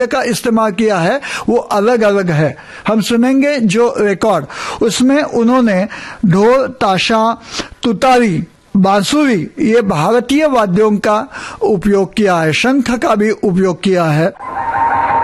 का इस्तेमाल किया है वो अलग अलग है। हम सुनेंगे जो रिकॉर्ड, उसमें उन्होंने ढोल, ताशा, तुतारी, बांसुरी, ये भारतीय वाद्यों का उपयोग किया है, शंख का भी उपयोग किया है।